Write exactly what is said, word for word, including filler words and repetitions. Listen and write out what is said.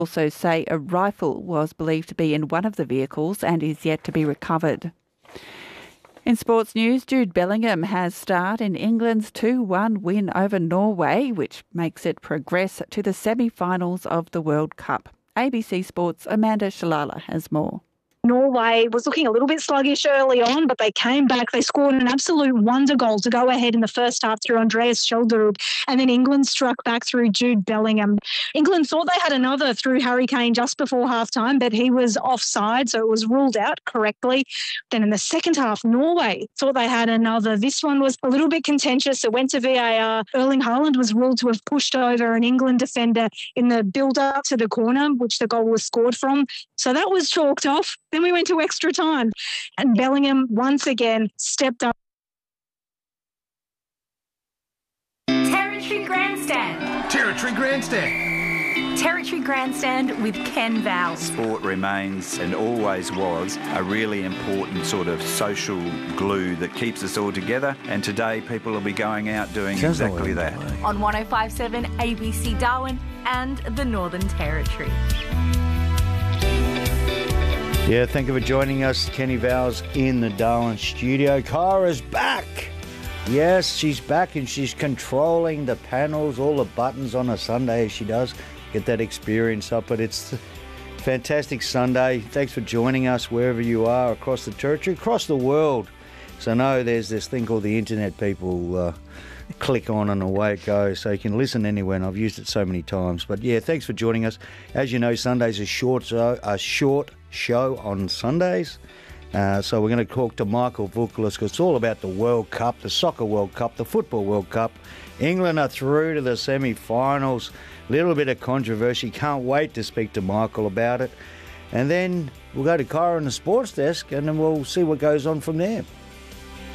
also say a rifle was believed to be in one of the vehicles and is yet to be recovered. In sports news, Jude Bellingham has starred in England's two one win over Norway, which makes it progress to the semi-finals of the World Cup. A B C Sports' Amanda Shalala has more. Norway was looking a little bit sluggish early on, but they came back. They scored an absolute wonder goal to go ahead in the first half through Andreas Schjelderup, and then England struck back through Jude Bellingham. England thought they had another through Harry Kane just before halftime, but he was offside, so it was ruled out correctly. Then in the second half, Norway thought they had another. This one was a little bit contentious. It went to V A R. Erling Haaland was ruled to have pushed over an England defender in the build-up to the corner, which the goal was scored from. So that was chalked off. Then we went to extra time, and Bellingham once again stepped up. Territory Grandstand. Territory Grandstand. Territory Grandstand with Ken Vowles. Sport remains and always was a really important sort of social glue that keeps us all together, and today people will be going out doing Sounds exactly like that. On one oh five point seven A B C Darwin and the Northern Territory. Yeah, thank you for joining us. Kenny Vowles in the Darwin studio. Kyra's back. Yes, she's back and she's controlling the panels, all the buttons on a Sunday as she does. Get that experience up, but it's a fantastic Sunday. Thanks for joining us wherever you are across the territory, across the world. So I know there's this thing called the internet, people uh, click on and away it goes, so you can listen anywhere, and I've used it so many times. But yeah, thanks for joining us. As you know, Sunday's a short show, a short show on Sundays. Uh, so we're going to talk to Michael Voukolis because it's all about the World Cup, the Soccer World Cup, the Football World Cup. England are through to the semi-finals. Little bit of controversy. Can't wait to speak to Michael about it. And then we'll go to Kyra on the sports desk and then we'll see what goes on from there.